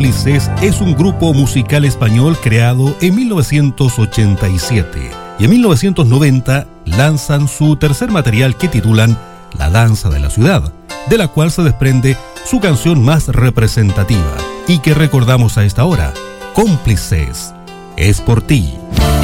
Cómplices es un grupo musical español creado en 1987 y en 1990 lanzan su tercer material que titulan La Danza de la Ciudad, de la cual se desprende su canción más representativa y que recordamos a esta hora, Cómplices, es por ti.